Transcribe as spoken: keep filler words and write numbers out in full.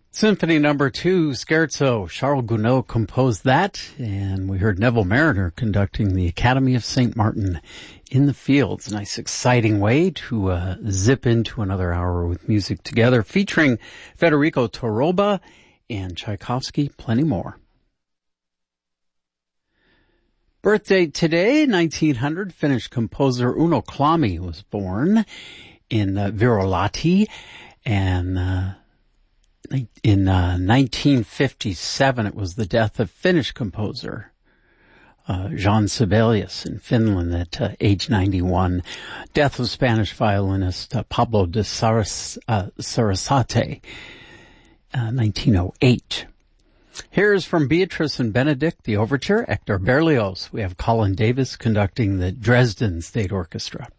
Symphony number two, Scherzo. Charles Gounod composed that, and we heard Neville Marriner conducting the Academy of Saint Martin in the Fields. Nice, exciting way to uh, zip into another hour with music together, featuring Federico Torroba and Tchaikovsky, plenty more. Birthday today, nineteen hundred, Finnish composer Uno Klami was born in uh, Virolahti, and uh, in uh, nineteen fifty-seven it was the death of Finnish composer uh, Jean Sibelius in Finland at uh, age ninety-one. Death of Spanish violinist uh, Pablo de Saras, uh, Sarasate, uh, nineteen oh eight. Here's from Beatrice and Benedict, the overture, Hector Berlioz. We have Colin Davis conducting the Dresden State Orchestra.